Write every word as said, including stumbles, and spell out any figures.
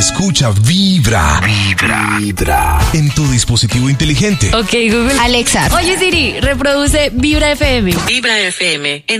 escucha Vibra. Vibra. Vibra. En tu dispositivo inteligente. Ok, Google. Alexa. Oye, Siri, reproduce Vibra F M. Vibra F M. En